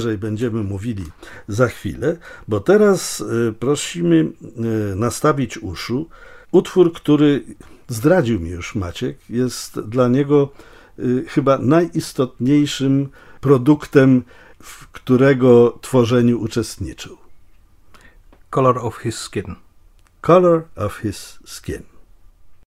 będziemy mówili za chwilę, bo teraz prosimy nastawić uszu. Utwór, który zdradził mi już Maciek, jest dla niego chyba najistotniejszym produktem, w którego tworzeniu uczestniczył. Color of his skin. Color of his skin.